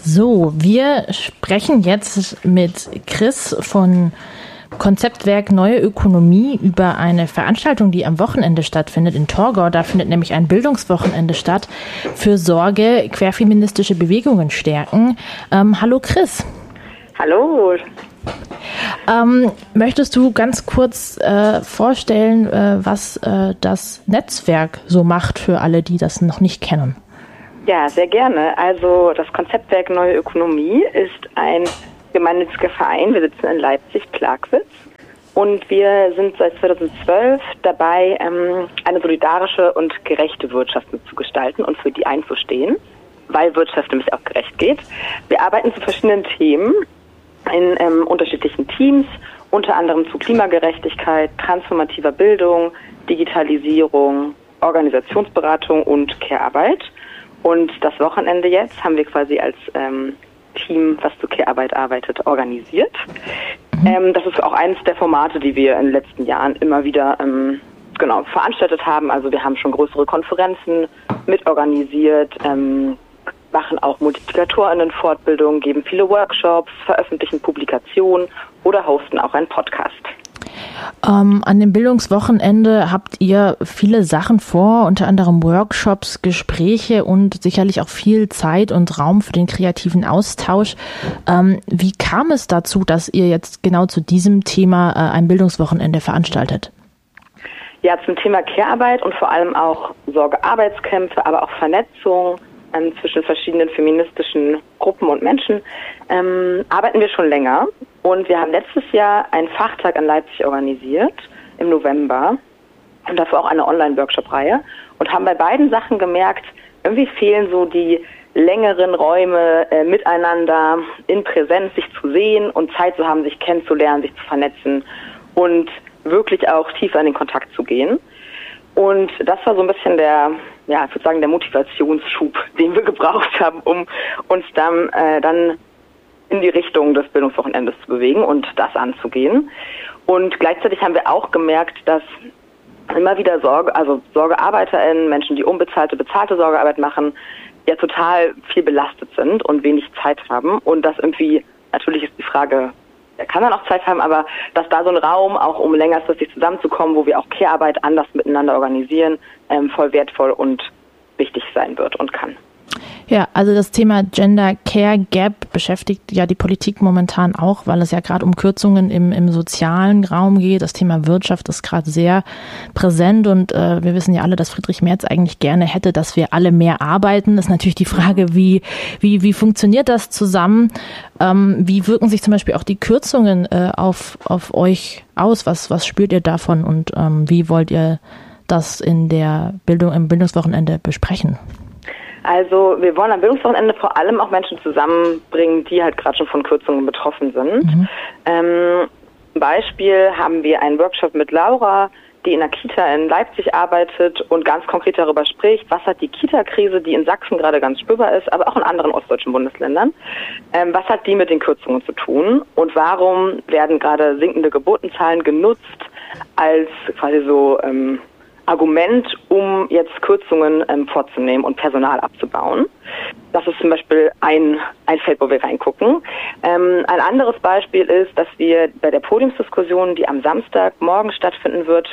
So, wir sprechen jetzt mit Chris von Konzeptwerk Neue Ökonomie über eine Veranstaltung, die am Wochenende stattfindet in Torgau. Da findet nämlich ein Bildungswochenende statt für Sorge, querfeministische Bewegungen stärken. Hallo Chris. Hallo. Möchtest du ganz kurz vorstellen, was das Netzwerk so macht für alle, die das noch nicht kennen? Ja, sehr gerne. Also das Konzeptwerk Neue Ökonomie ist ein gemeinnütziger Verein. Wir sitzen in Leipzig-Plagwitz und wir sind seit 2012 dabei, eine solidarische und gerechte Wirtschaft mitzugestalten und für die einzustehen, weil Wirtschaft nämlich auch gerecht geht. Wir arbeiten zu verschiedenen Themen in unterschiedlichen Teams, unter anderem zu Klimagerechtigkeit, transformativer Bildung, Digitalisierung, Organisationsberatung und Care-Arbeit. Und das Wochenende jetzt haben wir quasi als Team, was zur Care-Arbeit arbeitet, organisiert. Das ist auch eines der Formate, die wir in den letzten Jahren immer wieder veranstaltet haben. Also wir haben schon größere Konferenzen mitorganisiert, machen auch MultiplikatorInnen-Fortbildungen, geben viele Workshops, veröffentlichen Publikationen oder hosten auch einen Podcast. An dem Bildungswochenende habt ihr viele Sachen vor, unter anderem Workshops, Gespräche und sicherlich auch viel Zeit und Raum für den kreativen Austausch. Wie kam es dazu, dass ihr jetzt genau zu diesem Thema ein Bildungswochenende veranstaltet? Ja, zum Thema Care-Arbeit und vor allem auch Sorge-Arbeitskämpfe, aber auch Vernetzung zwischen verschiedenen feministischen Gruppen und Menschen arbeiten wir schon länger. Und wir haben letztes Jahr einen Fachtag in Leipzig organisiert, im November, und dafür auch eine Online-Workshop-Reihe. Und haben bei beiden Sachen gemerkt, irgendwie fehlen so die längeren Räume miteinander in Präsenz, sich zu sehen und Zeit zu haben, sich kennenzulernen, sich zu vernetzen und wirklich auch tiefer in den Kontakt zu gehen. Und das war so ein bisschen der Motivationsschub, den wir gebraucht haben, um uns dann in die Richtung des Bildungswochenendes zu bewegen und das anzugehen. Und gleichzeitig haben wir auch gemerkt, dass immer wieder SorgearbeiterInnen, Menschen, die bezahlte Sorgearbeit machen, ja total viel belastet sind und wenig Zeit haben. Und das irgendwie, natürlich ist die Frage, wer kann dann auch Zeit haben, aber dass da so ein Raum, auch um längerfristig zusammenzukommen, wo wir auch Care-Arbeit anders miteinander organisieren, voll wertvoll und wichtig sein wird und kann. Ja, also das Thema Gender Care Gap beschäftigt ja die Politik momentan auch, weil es ja gerade um Kürzungen im sozialen Raum geht. Das Thema Wirtschaft ist gerade sehr präsent und wir wissen ja alle, dass Friedrich Merz eigentlich gerne hätte, dass wir alle mehr arbeiten. Das ist natürlich die Frage, wie funktioniert das zusammen? Wie wirken sich zum Beispiel auch die Kürzungen auf euch aus? Was spürt ihr davon und wie wollt ihr das im Bildungswochenende besprechen? Also wir wollen am Bildungswochenende vor allem auch Menschen zusammenbringen, die halt gerade schon von Kürzungen betroffen sind. Zum Beispiel haben wir einen Workshop mit Laura, die in einer Kita in Leipzig arbeitet und ganz konkret darüber spricht, was hat die Kita-Krise, die in Sachsen gerade ganz spürbar ist, aber auch in anderen ostdeutschen Bundesländern, was hat die mit den Kürzungen zu tun und warum werden gerade sinkende Geburtenzahlen genutzt als quasi so Argument, um jetzt Kürzungen vorzunehmen und Personal abzubauen. Das ist zum Beispiel ein Feld, wo wir reingucken. Ein anderes Beispiel ist, dass wir bei der Podiumsdiskussion, die am Samstagmorgen stattfinden wird,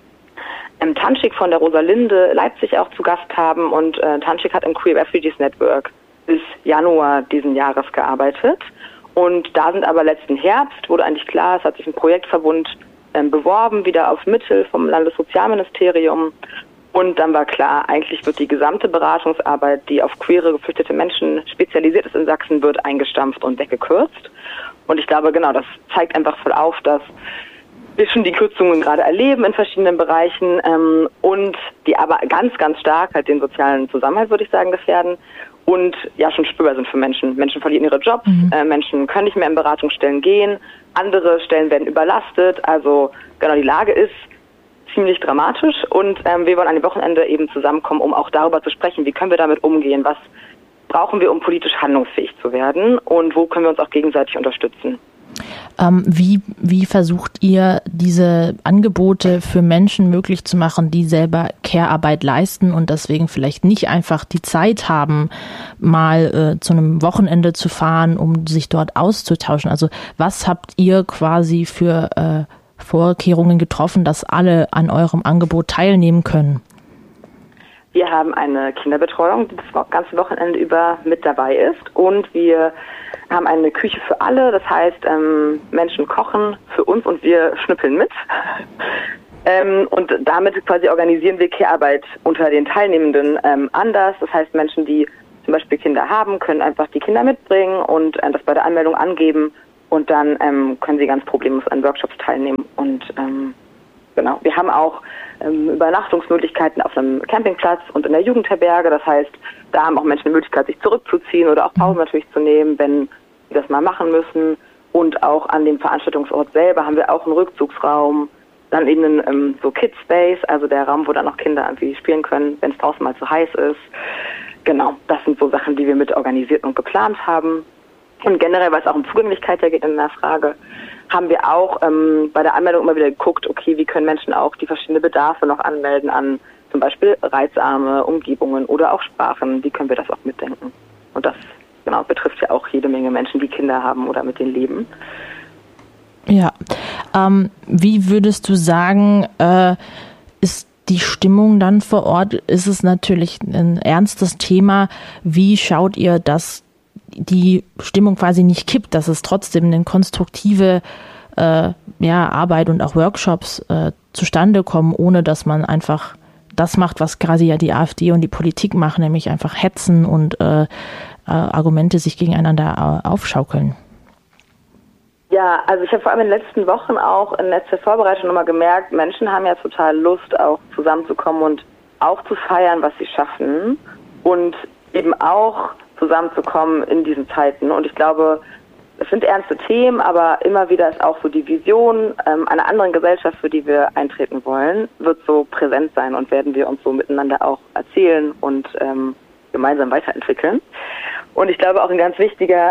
Tanschik von der Rosalinde Leipzig auch zu Gast haben. Und Tanschik hat im Queer Refugees Network bis Januar diesen Jahres gearbeitet. Und da sind aber letzten Herbst, wurde eigentlich klar, es hat sich ein Projektverbund beworben, wieder auf Mittel vom Landessozialministerium. Und dann war klar, eigentlich wird die gesamte Beratungsarbeit, die auf queere, geflüchtete Menschen spezialisiert ist in Sachsen, wird eingestampft und weggekürzt. Und ich glaube, genau, das zeigt einfach voll auf, dass wir schon die Kürzungen gerade erleben in verschiedenen Bereichen und die aber ganz, ganz stark halt den sozialen Zusammenhalt, würde ich sagen, gefährden und ja schon spürbar sind für Menschen. Menschen verlieren ihre Jobs, Menschen können nicht mehr in Beratungsstellen gehen, andere Stellen werden überlastet. Also genau, die Lage ist ziemlich dramatisch und wir wollen an dem Wochenende eben zusammenkommen, um auch darüber zu sprechen, wie können wir damit umgehen, was brauchen wir, um politisch handlungsfähig zu werden und wo können wir uns auch gegenseitig unterstützen. Wie versucht ihr, diese Angebote für Menschen möglich zu machen, die selber Care-Arbeit leisten und deswegen vielleicht nicht einfach die Zeit haben, mal zu einem Wochenende zu fahren, um sich dort auszutauschen? Also was habt ihr quasi für Vorkehrungen getroffen, dass alle an eurem Angebot teilnehmen können? Wir haben eine Kinderbetreuung, die das ganze Wochenende über mit dabei ist, und wir haben eine Küche für alle. Das heißt, Menschen kochen für uns und wir schnippeln mit. Und damit quasi organisieren wir Care-Arbeit unter den Teilnehmenden anders. Das heißt, Menschen, die zum Beispiel Kinder haben, können einfach die Kinder mitbringen und das bei der Anmeldung angeben, und dann können sie ganz problemlos an Workshops teilnehmen. Und genau, wir haben auch Übernachtungsmöglichkeiten auf einem Campingplatz und in der Jugendherberge. Das heißt, da haben auch Menschen die Möglichkeit, sich zurückzuziehen oder auch Pausen natürlich zu nehmen, wenn sie das mal machen müssen. Und auch an dem Veranstaltungsort selber haben wir auch einen Rückzugsraum, dann eben einen so Kids Space, also der Raum, wo dann auch Kinder irgendwie spielen können, wenn es draußen mal zu heiß ist. Genau, das sind so Sachen, die wir mit organisiert und geplant haben. Und generell, weil es auch um Zugänglichkeit geht in der Frage, haben wir auch bei der Anmeldung immer wieder geguckt, okay, wie können Menschen auch die verschiedenen Bedarfe noch anmelden an zum Beispiel reizarme Umgebungen oder auch Sprachen. Wie können wir das auch mitdenken? Und das genau betrifft ja auch jede Menge Menschen, die Kinder haben oder mit denen leben. Ja, wie würdest du sagen, ist die Stimmung dann vor Ort? Ist es natürlich ein ernstes Thema. Wie schaut ihr, dass die Stimmung quasi nicht kippt, dass es trotzdem eine konstruktive Arbeit und auch Workshops zustande kommen, ohne dass man einfach das macht, was quasi ja die AfD und die Politik machen, nämlich einfach hetzen und Argumente sich gegeneinander aufschaukeln? Ja, also ich habe vor allem in den letzten Wochen auch in letzter Vorbereitung nochmal gemerkt, Menschen haben ja total Lust, auch zusammenzukommen und auch zu feiern, was sie schaffen, und eben auch zusammenzukommen in diesen Zeiten. Und ich glaube, es sind ernste Themen, aber immer wieder ist auch so die Vision einer anderen Gesellschaft, für die wir eintreten wollen, wird so präsent sein, und werden wir uns so miteinander auch erzählen und gemeinsam weiterentwickeln. Und ich glaube, auch ein ganz wichtiger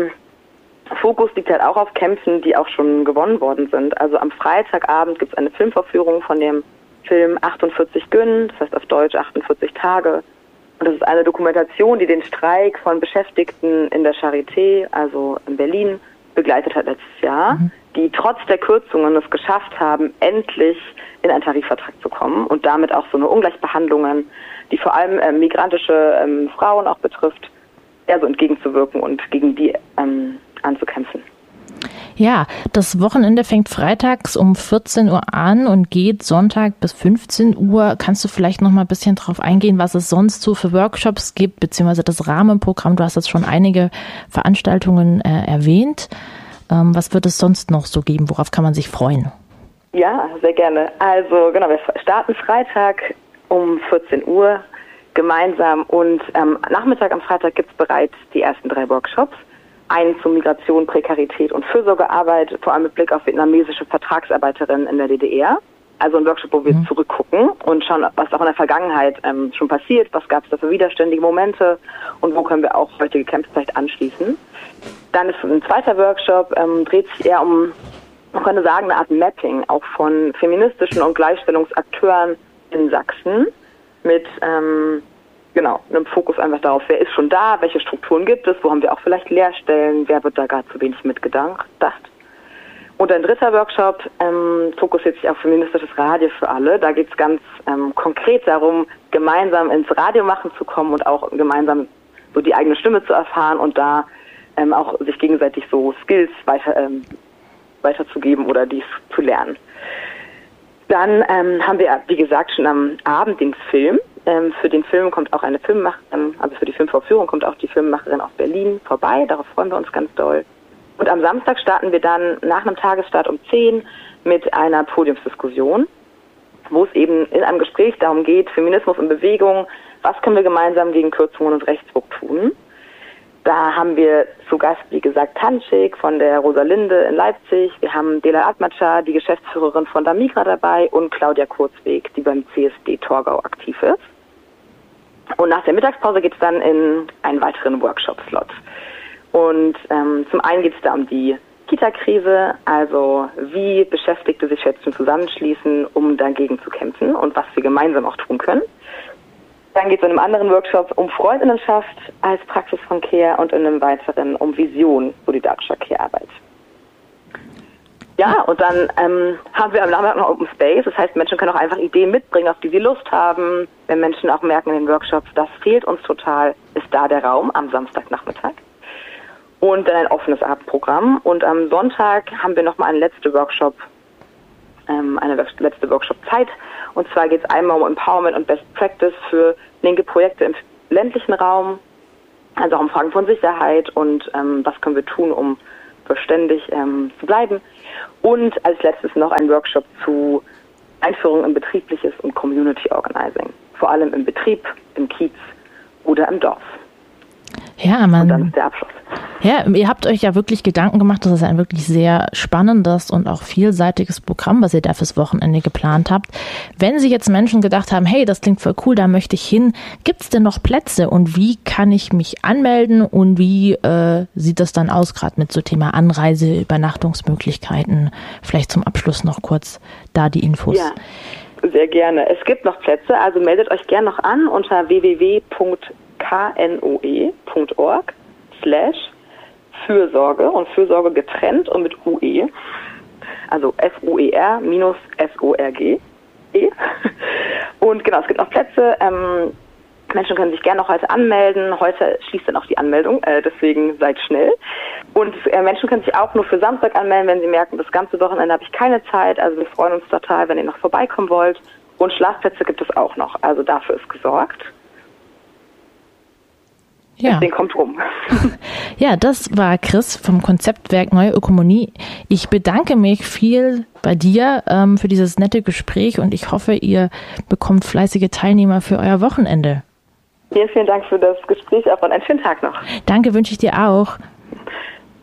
Fokus liegt halt auch auf Kämpfen, die auch schon gewonnen worden sind. Also am Freitagabend gibt es eine Filmvorführung von dem Film 48 Gün, das heißt auf Deutsch 48 Tage. Und das ist eine Dokumentation, die den Streik von Beschäftigten in der Charité, also in Berlin, begleitet hat letztes Jahr, die trotz der Kürzungen es geschafft haben, endlich in einen Tarifvertrag zu kommen und damit auch so eine Ungleichbehandlungen, die vor allem migrantische Frauen auch betrifft, eher so entgegenzuwirken und gegen die anzukämpfen. Ja, das Wochenende fängt freitags um 14 Uhr an und geht Sonntag bis 15 Uhr. Kannst du vielleicht noch mal ein bisschen drauf eingehen, was es sonst so für Workshops gibt, beziehungsweise das Rahmenprogramm? Du hast jetzt schon einige Veranstaltungen erwähnt. Was wird es sonst noch so geben? Worauf kann man sich freuen? Ja, sehr gerne. Also genau, wir starten Freitag um 14 Uhr gemeinsam, und Nachmittag am Freitag gibt es bereits die ersten 3 Workshops. Einen zu Migration, Prekarität und Fürsorgearbeit, vor allem mit Blick auf vietnamesische Vertragsarbeiterinnen in der DDR. Also ein Workshop, wo wir zurückgucken und schauen, was auch in der Vergangenheit schon passiert, was gab es da für widerständige Momente und wo können wir auch heutige Kämpfe vielleicht anschließen. Dann ist ein zweiter Workshop, dreht sich eher um, man könnte sagen, eine Art Mapping, auch von feministischen und Gleichstellungsakteuren in Sachsen mit einem Fokus einfach darauf, wer ist schon da, welche Strukturen gibt es, wo haben wir auch vielleicht Leerstellen, wer wird da gerade zu wenig mitgedacht. Und ein dritter Workshop fokussiert sich auf feministisches Radio für alle. Da geht es ganz konkret darum, gemeinsam ins Radio machen zu kommen und auch gemeinsam so die eigene Stimme zu erfahren und da auch sich gegenseitig so Skills weiterzugeben oder dies zu lernen. Dann haben wir, wie gesagt, schon am Abend den Film. Für den Film kommt auch eine Filmemacherin, also für die Filmvorführung kommt auch die Filmemacherin aus Berlin vorbei. Darauf freuen wir uns ganz doll. Und am Samstag starten wir dann nach einem Tagesstart um 10 mit einer Podiumsdiskussion, wo es eben in einem Gespräch darum geht, Feminismus in Bewegung, was können wir gemeinsam gegen Kürzungen und Rechtsruck tun. Da haben wir zu Gast, wie gesagt, Tanschik von der Rosalinde in Leipzig. Wir haben Delal Atmaca, die Geschäftsführerin von Damigra, dabei, und Claudia Kurzweg, die beim CSD Torgau aktiv ist. Und nach der Mittagspause geht es dann in einen weiteren Workshop-Slot. Und zum einen geht es da um die Kita-Krise, also wie Beschäftigte sich jetzt zusammenschließen, um dagegen zu kämpfen und was wir gemeinsam auch tun können. Dann geht es in einem anderen Workshop um Freundinnenschaft als Praxis von Care und in einem weiteren um Vision solidarischer Care-Arbeit. Ja, und dann haben wir am Nachmittag noch Open Space. Das heißt, Menschen können auch einfach Ideen mitbringen, auf die sie Lust haben. Wenn Menschen auch merken in den Workshops, das fehlt uns total, ist da der Raum am Samstagnachmittag. Und dann ein offenes Abendprogramm. Und am Sonntag haben wir nochmal eine letzte Workshop-Zeit. Und zwar geht es einmal um Empowerment und Best Practice für linke Projekte im ländlichen Raum. Also auch um Fragen von Sicherheit und was können wir tun, um beständig zu bleiben. Und als letztes noch ein Workshop zu Einführung in betriebliches und Community Organizing. Vor allem im Betrieb, im Kiez oder im Dorf. Ja, und dann ist der Abschluss. Ja, ihr habt euch ja wirklich Gedanken gemacht. Das ist ein wirklich sehr spannendes und auch vielseitiges Programm, was ihr da fürs Wochenende geplant habt. Wenn Sie jetzt Menschen gedacht haben, hey, das klingt voll cool, da möchte ich hin. Gibt es denn noch Plätze und wie kann ich mich anmelden und wie sieht das dann aus, gerade mit so Thema Anreise, Übernachtungsmöglichkeiten? Vielleicht zum Abschluss noch kurz da die Infos. Ja, sehr gerne. Es gibt noch Plätze, also meldet euch gerne noch an unter www.knoe.org/Fürsorge und Fürsorge getrennt und mit UE, also FUER-SORG. Und genau, es gibt noch Plätze. Menschen können sich gerne noch heute anmelden. Heute schließt dann auch die Anmeldung, deswegen seid schnell. Und Menschen können sich auch nur für Samstag anmelden, wenn sie merken, das ganze Wochenende habe ich keine Zeit. Also wir freuen uns total, wenn ihr noch vorbeikommen wollt. Und Schlafplätze gibt es auch noch, also dafür ist gesorgt. Ja. Deswegen kommt rum. Ja, das war Chris vom Konzeptwerk Neue Ökonomie. Ich bedanke mich viel bei dir für dieses nette Gespräch und ich hoffe, ihr bekommt fleißige Teilnehmer für euer Wochenende. Vielen Dank für das Gespräch auch und einen schönen Tag noch. Danke, wünsche ich dir auch.